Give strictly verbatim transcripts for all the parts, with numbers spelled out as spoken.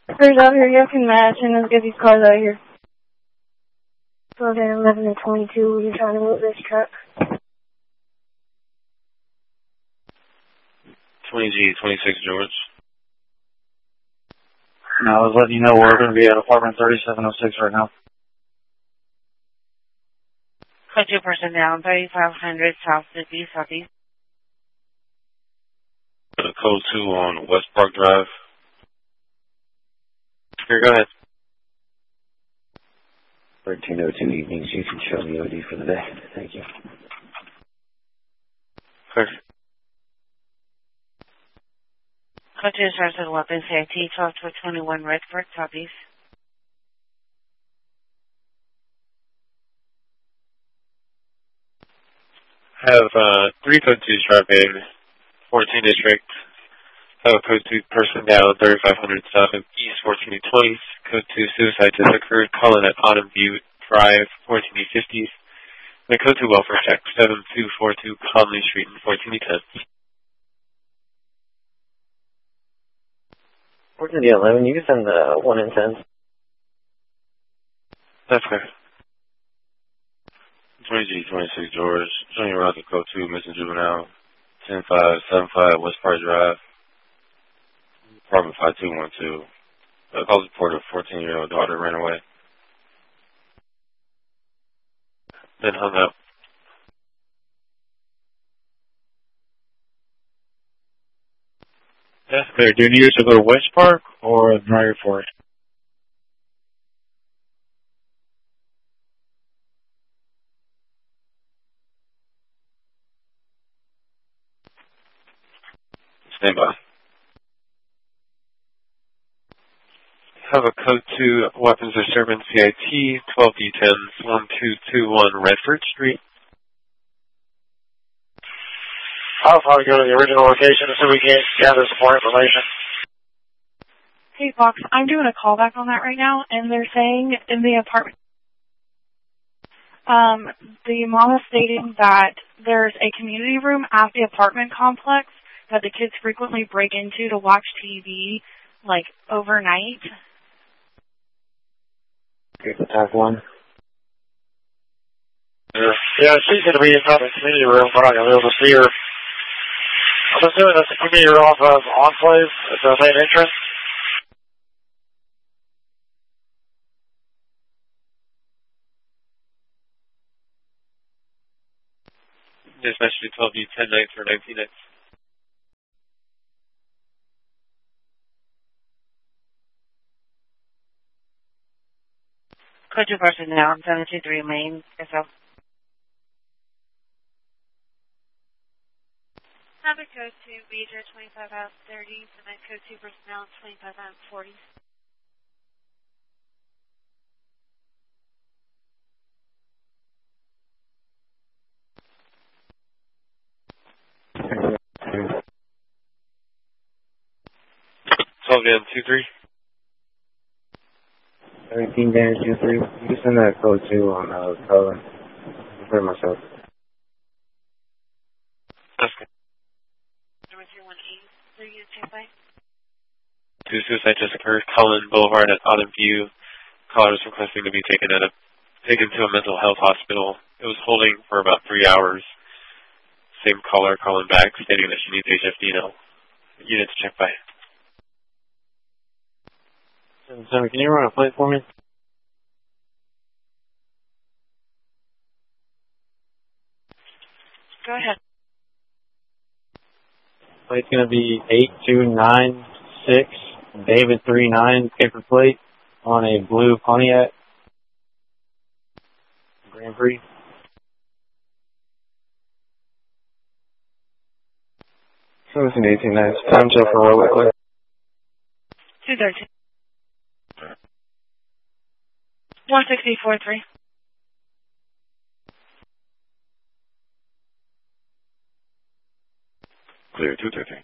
Cars out here, you can match, and let's get these cars out here. twelve, eleven, and twenty-two, we're trying to move this truck. twenty G, twenty-six George. No, I was letting you know we're going to be at apartment thirty-seven oh six right now. Put your person down, thirty-five hundred South fifty, Southeast. Code two on West Park Drive. Here, go ahead. thirteen oh two evenings, you can show me O D for the day. Thank you. Perfect. Code two starts with weapons C I T, twelve to twenty-one Redford, Southeast. Have uh, three code twos driving, fourteen District. Have a code two person down, thirty-five hundred South East, fourteen E twenty. Code two suicide just occurred. Calling at Autumn View Drive, fourteen E fifty. And code two welfare check, seven two four two Conley Street, fourteen E ten. fourteen E eleven, you can send the one in ten. That's fair. twenty G, twenty-six George. Showing you around the code two, missing juvenile. ten five seven five West Park Drive. Apartment five two one two. A call report of fourteen-year-old daughter ran away. Then hung up. That's clear. Do you need us to go to West Park or Dry Forest? Stand by. Have a code two weapons disturbance C I T, twelve D ten, one two two one Redford Street. I'll probably go to the original location so we can gather some more information. Hey, Fox, I'm doing a callback on that right now, and they're saying in the apartment, um, the mom is stating that there's a community room at the apartment complex that the kids frequently break into to watch T V, like, overnight. Here's the top one. Yeah, yeah, she's going to be in the community room. We're not going to be able to see her. I'm assuming that's the community room off of Enclave at the main entrance. This message twelve D ten nights or nineteen nights. Code two person down, seven two three Main, yourself. Have a code two, Major twenty-five out thirty, and then code two personnel twenty-five out forty. twelve down two three. seventeen dash two three. You can send that code two on uh, color. For myself. That's good. Number three one eight, three units check by. Two suicide just occurred. Cullen Boulevard at Autumn View. Caller was requesting to be taken at a taken to a mental health hospital. It was holding for about three hours. Same caller calling back, stating that she needs H F D now. Units check by. Seven, can you run a plate for me? Go ahead. Plate's going to be eight two nine six David three nine paper plate on a blue Pontiac Grand Prix. seventeen eighteen nights. Time check for Roller Click. two thirteen. one sixty four three. Clear, two thirteen.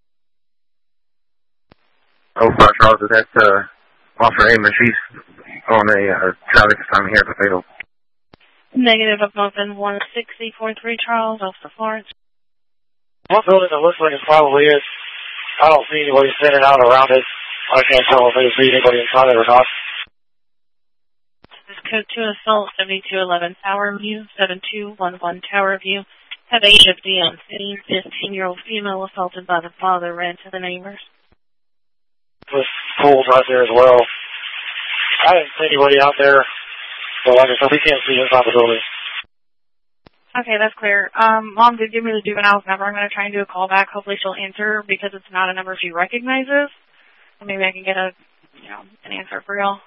Oh, five Charles, is that, uh, Officer Heyman? She's on a, uh, traffic assignment here at the field. Negative up open one sixty four three Charles, Officer Florence. One building that looks like it probably is. I don't see anybody standing out around it. I can't tell if they see anybody inside it or not. This is code two assault, seventy-two eleven Tower View, seven two one one Tower View. Have A F D on scene, fifteen-year-old female assaulted by the father, ran to the neighbors. This pool's right there as well. I didn't see anybody out there, so like I said, we can't see inside the building. Okay, that's clear. Um, Mom did give me the juvenile's number. I'm going to try and do a call back. Hopefully she'll answer because it's not a number she recognizes. And maybe I can get a, you know, an answer for y'all.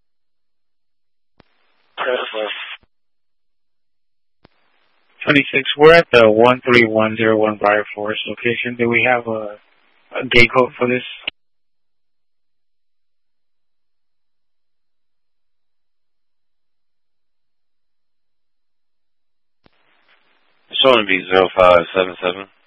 twenty-six, we're at the one three one zero one Briar Forest location. Do we have a, a gate code for this? It's showing to be zero five seven seven.